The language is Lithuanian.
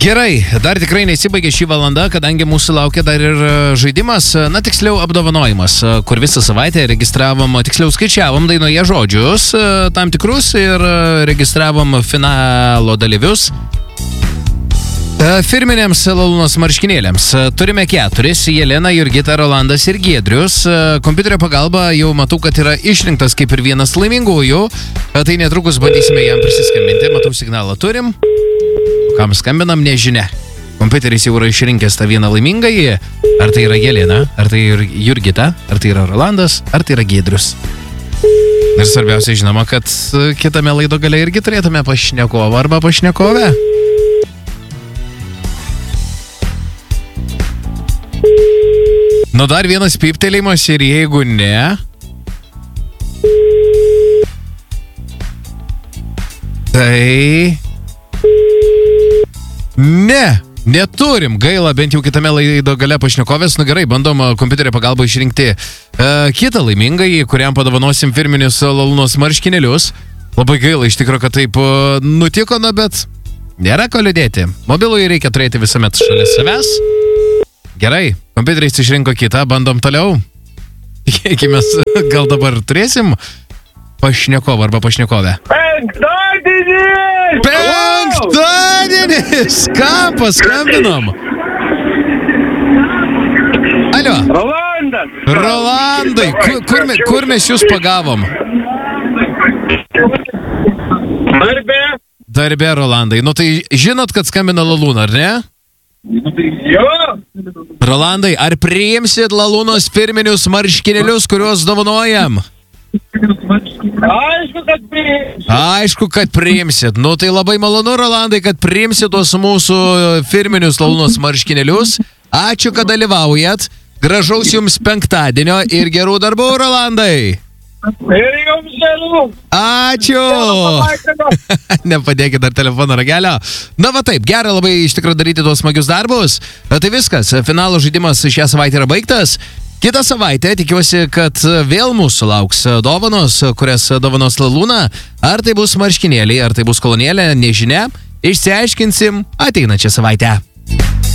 Gerai, dar tikrai nesibaigė šį valandą, kadangi mūsų laukia dar ir žaidimas, tiksliau apdovanojimas, kur visą savaitę registravom, tiksliau skaičiavom dainoje žodžius tam tikrus ir registravom finalo dalyvius. Firminėms Lalūnos marškinėliams. Turime 4. Jelena, Jurgita, Rolandas ir Giedrius. Kompiuterio pagalba jau matau, kad yra išrinktas kaip ir vienas laimingųjų. Tai netrukus bandysime jam prisiskambinti. Matau signalą turim. Kam skambinam, nežinia. Kompiuteris jau yra išrinkęs tą vieną laimingąjį. Ar tai yra Jelena, ar tai yra Jurgita, ar tai yra Rolandas, ar tai yra Giedrius. Ir svarbiausia, žinoma, kad kitame laido gale irgi turėtume pašnekovą arba pašnekovę. Nu, dar vienas pyptelėjimas ir jeigu ne... Tai... Neturim, gaila, bent jau kitame laido gale pašnekovės. Nu gerai, bandom kompiuterio pagalba išrinkti kitą laimingąjį, kuriam padovanosim firminius Lalūnos marškinėlius. Labai gaila, iš tikrųjų, kad taip nutiko, bet nėra ko liūdėti. Mobilųjį reikia turėti visuomet šalia savęs. Gerai, kompiuteris išrinko kitą, bandom toliau. Tikėkimės, gal dabar turėsim pašnekovą arba pašnekovę. Penktadienis! Kam paskambinom? Alio. Rolandai, kur mes jūs pagavom? Darbe, Rolandai. Nu tai žinot, kad skambina Lalūna, ar ne? Jo. Rolandai, ar priimsit Lalūnos firminius marškinėlius, kuriuos dovanojam? Aišku, kad priimsit. Nu tai labai malonu, Rolandai, kad priimsit tuos mūsų firminius Lalūnos marškinėlius. Ačiū, kad dalyvaujat. Gražaus jums penktadienio ir gerų darbų, Rolandai. Ir jums gerų. Ačiū. Nepadėkit dar telefono ragelio. Na va taip, gera labai iš tikrųjų daryti tuos smagius darbus. Tai viskas, finalo žaidimas šią savaitę yra baigtas. Kitą savaitę tikiuosi, kad vėl mūsų lauks dovanos, kurias dovanos Lalūna. Ar tai bus marškinėliai, ar tai bus kolonėlė, nežinia. Išsiaiškinsim ateinančią savaitę.